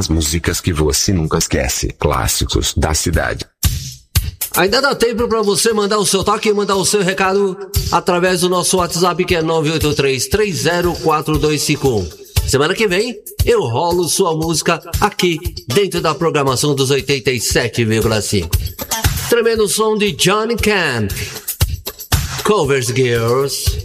As músicas que você nunca esquece. Clássicos da cidade. Ainda dá tempo pra você mandar o seu toque e mandar o seu recado através do nosso WhatsApp, que é 983-304251. Semana que vem eu rolo sua música aqui dentro da programação dos 87,5. Tremendo som de Johnny Camp. Covers Girls.